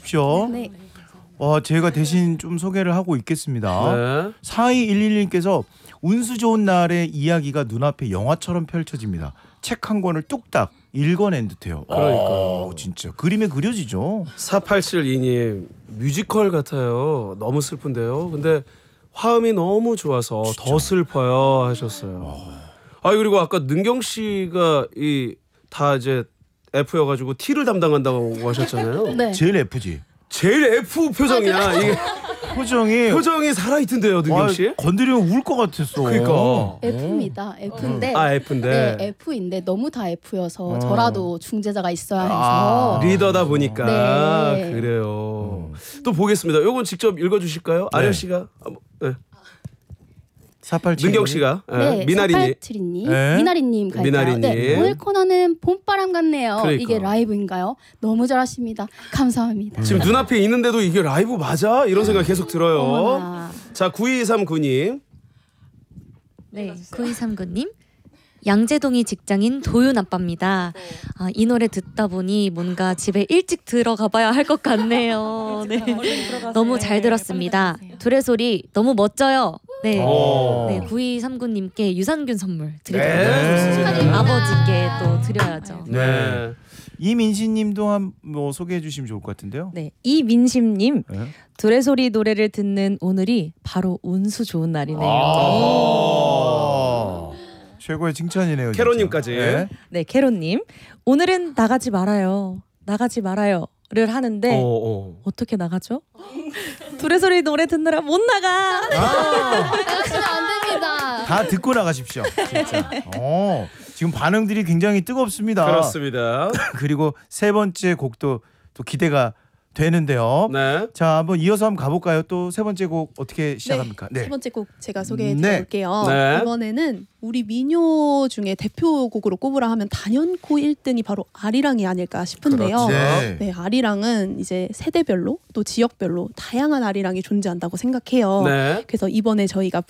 주십시오. 네. 제가 대신 좀 소개를 하고 있겠습니다. 네. 4211님께서 운수 좋은 날의 이야기가 눈앞에 영화처럼 펼쳐집니다. 책 한 권을 뚝딱 읽어낸 듯해요. 그러니까요. 진짜 그림에 그려지죠. 4872님 뮤지컬 같아요. 너무 슬픈데요. 근데 화음이 너무 좋아서 더 슬퍼요 하셨어요. 그리고 아까 능경 씨가 다 이제 F여가지고 T를 담당한다고 하셨잖아요. 네. 제일 F지. 제일 F 표정이야. 이게 표정이 살아있던데요, 능경 씨? 건드리면 울 것 같았어. 그러니까. F입니다. F인데. F인데. 네, F인데 너무 다 F여서 저라도 중재자가 있어야 해서. 리더다 보니까 네. 그래요. 또 보겠습니다. 요건 직접 읽어주실까요? 네. 아련 씨가. 네. 4872. 능경 씨가. 네, 미나리님. 4872님, 네. 미나리님 갈까요? 미나리님. 네, 오늘 코너는 봄바람 같네요. 그러니까. 이게 라이브인가요? 너무 잘하십니다. 감사합니다. 지금 눈앞에 있는데도 이게 라이브 맞아? 이런 생각 계속 들어요. 어머나. 자, 9239님. 네, 9239님. 양재동이 직장인 도윤 아빠입니다. 이 노래 듣다 보니 뭔가 집에 일찍 들어가 봐야 할 것 같네요. 네. 너무 잘 들었습니다. 둘의 소리 너무 멋져요. 네. 네, 9239님께 유산균 선물 드리도록 하겠습니다. 네. 아버지께 또 드려야죠. 네. 이민신님도 뭐 소개해 주시면 좋을 것 같은데요. 네, 이민심님 네. 둘의 소리 노래를 듣는 오늘이 바로 운수 좋은 날이네요. 최고의 칭찬이네요. 진짜. 캐로님까지. 네. 네, 캐로님 오늘은 나가지 말아요. 나가지 말아요를 하는데 어떻게 나가죠? 둘의 소리 노래 듣느라 못 나가. 나가시면 안 됩니다. 다 듣고 나가십시오. 진짜. 지금 반응들이 굉장히 뜨겁습니다. 그렇습니다. 그리고 세 번째 곡도 또 기대가 되는데요. 네. 자, 한번 이어서 한번 가볼까요? 또 세 번째 곡 어떻게 시작합니까? 세 번째 곡 제가 소개해 네. 드릴게요. 네. 이번에는 우리 민요 중에 대표곡으로 꼽으라 하면 단연코 1등이 바로 아리랑이 아닐까 싶은데요. 그렇지. 네, 아리랑은 이제 세대별로 또 지역별로 다양한 아리랑이 존재한다고 생각해요. 네. 그래서 이번에 저희가